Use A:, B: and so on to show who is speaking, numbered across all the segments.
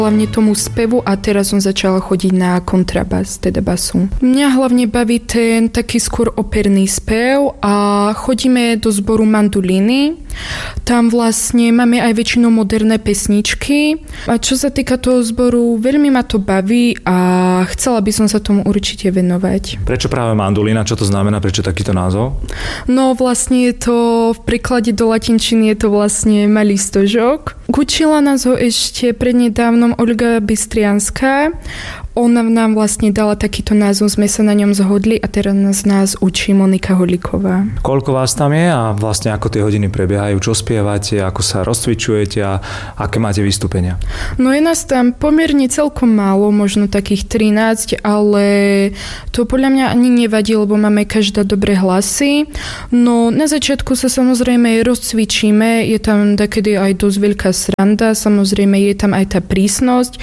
A: hlavne tomu spevu a teraz som začala chodiť na kontrabas, teda basu. Mňa hlavne baví ten taký skôr operný spev a chodíme do zboru mandolíny. Tam vlastne máme aj väčšinou moderné pesničky. A čo sa týka toho zboru, veľmi ma to baví a chcela by som sa tomu určite venovať.
B: Prečo práve mandolína? Čo to znamená? Prečo takýto názov?
A: No vlastne je to v preklade do latinčiny je to vlastne malý stožok. Učila nás ho ešte prednedávnom Olga Bystrianská. Ona nám vlastne dala takýto názov, sme sa na ňom zhodli a teraz nás učí Monika Holíková.
B: Koľko vás tam je a vlastne ako tie hodiny prebiehajú? Čo spievate? Ako sa rozcvičujete a aké máte vystúpenia?
A: No je nás tam pomerne celkom málo, možno takých 13, ale to podľa mňa ani nevadí, lebo máme každá dobré hlasy. No na začiatku sa samozrejme rozcvičíme, je tam takedy aj dosť veľká sranda, samozrejme je tam aj tá prísnosť.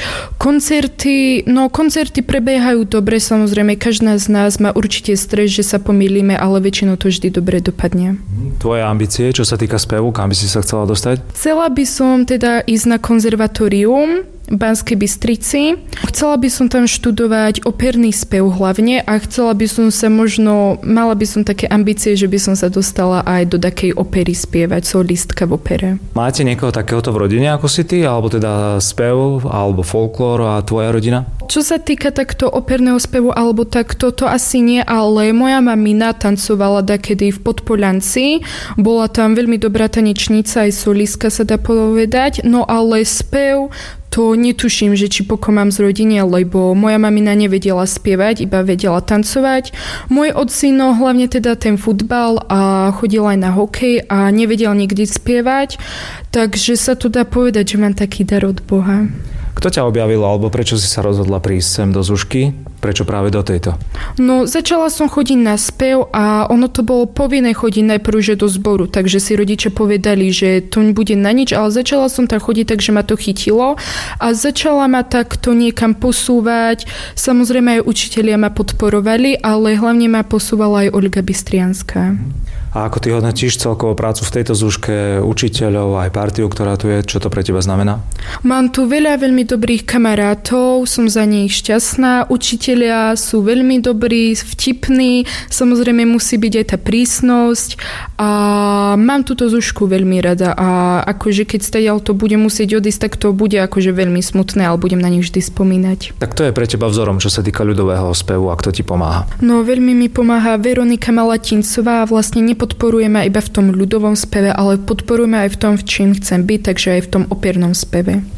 A: Koncerty prebiehajú dobre, samozrejme, každá z nás má určite stres, že sa pomýlime, ale väčšinou to vždy dobre dopadne.
B: Tvoje ambície, čo sa týka spevu, kam by si sa chcela dostať? Chcela
A: by som teda ísť na konzervatórium v Banskej Bystrici. Chcela by som tam študovať operný spev hlavne a chcela by som sa mala by som také ambície, že by som sa dostala aj do takej opery spievať, solistka v opere.
B: Máte niekoho takéhoto v rodine ako si ty, alebo teda spev, alebo folklór a tvoja rodina?
A: Čo sa týka takto operného spevu, alebo takto, to asi nie, ale moja mamina tancovala dakedy v Podpoľanci. Bola tam veľmi dobrá tanečnica, aj solistka sa dá povedať, no ale spev to netuším, že či pokomám z rodiny, lebo moja mamina nevedela spievať, iba vedela tancovať. Môj ocino, hlavne teda ten futbal a chodil aj na hokej a nevedel nikdy spievať, takže sa to dá povedať, že mám taký dar od Boha.
B: Kto ťa objavil, alebo prečo si sa rozhodla prísť sem do Zušky? Prečo práve do tejto?
A: No, začala som chodiť na spev a ono to bolo povinné chodiť najprv, že do zboru, takže si rodičia povedali, že to nebude na nič, ale začala som tam chodiť, takže ma to chytilo a začala ma takto niekam posúvať. Samozrejme aj učitelia ma podporovali, ale hlavne ma posúvala aj Olga Bystrianská.
B: A ako ty hodnotíš celkovú prácu v tejto Zuške, učiteľov, aj partiu, ktorá tu je, čo to pre teba znamená?
A: Mám tu veľmi dobrých kamarátov, som za nich šťastná, učitelia sú veľmi dobrí, vtipní, samozrejme musí byť aj tá prísnosť a mám túto Zušku veľmi rada a akože keď stadiaľ to bude musieť odísť, tak to bude akože veľmi smutné, ale budem na nich vždy spomínať.
B: Tak to je pre teba vzorom, čo sa týka ľudového spevu a kto ti pomáha?
A: No veľmi mi pomáha Veronika Malatincová, vlastne nepodporujeme iba v tom ľudovom speve, ale podporujeme aj v tom, v čím chcem byť, takže aj v tom opernom speve.